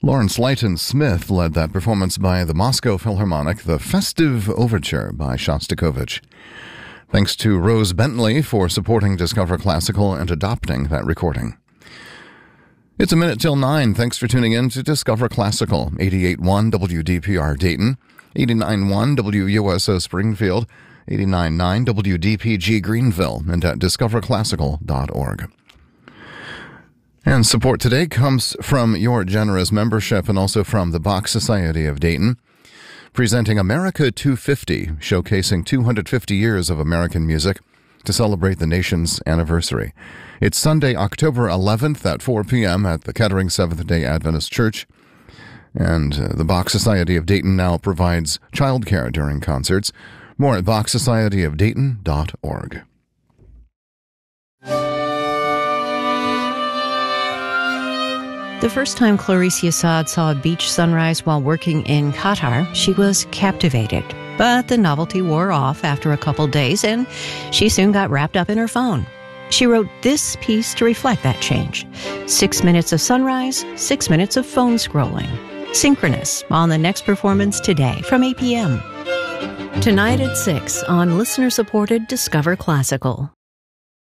Lawrence Leighton Smith led that performance by the Moscow Philharmonic, the Festive Overture by Shostakovich. Thanks to Rose Bentley for supporting Discover Classical and adopting that recording. It's a minute till 9. Thanks for tuning in to Discover Classical, 88.1 WDPR Dayton, 89.1 WUSO Springfield, 89.9 WDPG Greenville, and at discoverclassical.org. And support today comes from your generous membership and also from the Bach Society of Dayton, presenting America 250, showcasing 250 years of American music to celebrate the nation's anniversary. It's Sunday, October 11th at 4 p.m. at the Kettering Seventh-day Adventist Church. And the Bach Society of Dayton now provides childcare during concerts. More at bachsocietyofdayton.org. The first time Claricia Saad saw a beach sunrise while working in Qatar, she was captivated. But the novelty wore off after a couple days, and she soon got wrapped up in her phone. She wrote this piece to reflect that change. 6 minutes of sunrise, 6 minutes of phone scrolling. Synchronous on the next performance today from 8 p.m. Tonight at 6 on listener-supported Discover Classical.